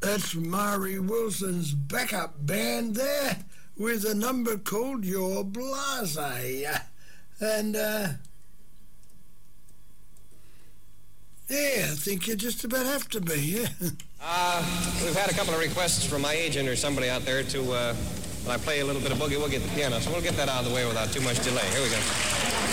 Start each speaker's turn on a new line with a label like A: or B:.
A: That's Maury Wilson's backup band there with a number called You're Blasé. And, yeah, I think you just about have to be, yeah.
B: We've had a couple of requests from my agent or somebody out there to I play a little bit of boogie-woogie at the piano, so we'll get that out of the way without too much delay. Here we go.